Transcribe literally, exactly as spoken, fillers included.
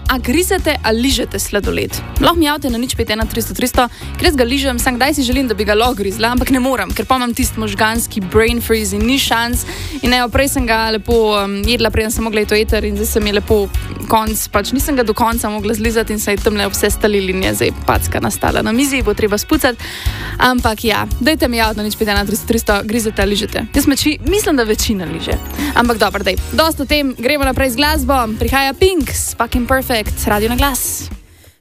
a grizete ali ližete sladoled? Lahko mi javite na nič pet ena tristo tristo, ker jaz ga ližem, sam kdaj si želim, da bi ga lahko grizla, ampak ne morem, ker pa imam tisti možganski brain freeze in ni šans. In ne, prej sem ga lepo um, jedla, preden sem mogla iti v eter in zdaj sem je lepo konc, pač nisem ga do konca mogla zlizati in se je tam le vse stalili in je zdaj packa nastala na mizi, bo treba spucati. Ampak ja, dajte mi javiti na nič pet ena tristo tristo, grizete ali ližete. Jaz meči, mislim, da večina liže. Ampak dobro, daj, dosta o tem, gremo naprej z glasbo. Prihaja Pink, Fucking Perfect, Radio na glas.